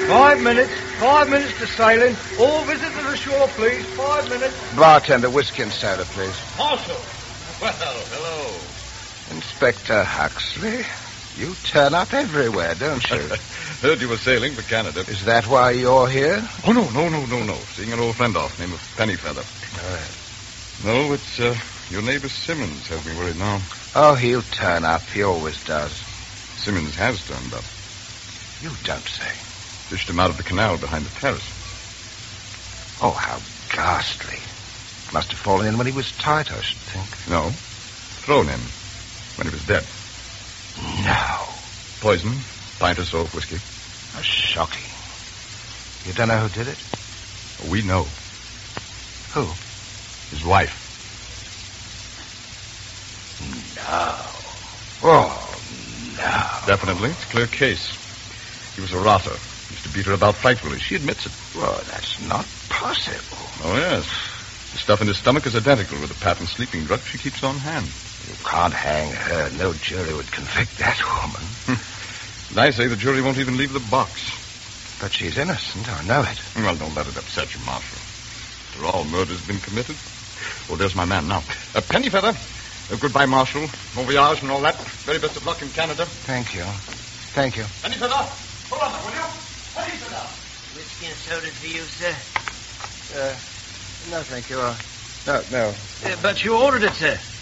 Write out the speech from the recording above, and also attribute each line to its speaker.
Speaker 1: 5 minutes. 5 minutes to sailing. All visitors ashore, please. 5 minutes.
Speaker 2: Bartender, whiskey and soda, please.
Speaker 3: Marshal. Well, hello.
Speaker 2: Inspector Huxley, you turn up everywhere, don't you?
Speaker 3: Heard you were sailing for Canada.
Speaker 2: Is that why you're here?
Speaker 3: Oh, no. Seeing an old friend off, name of Pennyfeather. No, it's your neighbor Simmons has me worried now.
Speaker 2: Oh, he'll turn up. He always does.
Speaker 3: Simmons has turned up.
Speaker 2: You don't say.
Speaker 3: Fished him out of the canal behind the terrace.
Speaker 2: Oh, how ghastly. Must have fallen in when he was tight, I should think.
Speaker 3: No. Thrown in when he was dead.
Speaker 2: No.
Speaker 3: Poison, pint or so of whiskey.
Speaker 2: How shocking. You don't know who did it?
Speaker 3: We know.
Speaker 2: Who?
Speaker 3: His wife.
Speaker 2: No. Oh, no.
Speaker 3: Definitely. It's a clear case. He was a rotter. Used to beat her about frightfully. She admits it.
Speaker 2: Well, that's not possible.
Speaker 3: Oh, yes. The stuff in his stomach is identical with the patent sleeping drug she keeps on hand.
Speaker 2: You can't hang her. No jury would convict that woman.
Speaker 3: And I say the jury won't even leave the box.
Speaker 2: But she's innocent. I know it.
Speaker 3: Well, don't let it upset you, Marshal. After all, murder's been committed. Oh, there's my man now. Pennyfeather. Goodbye, Marshal. Bon voyage and all that. Very best of luck in Canada.
Speaker 2: Thank you. Thank you.
Speaker 3: Pennyfeather, hold on, will you? Pennyfeather.
Speaker 4: Whiskey and soda for you, sir.
Speaker 2: No, thank you. No.
Speaker 4: But you ordered it, sir.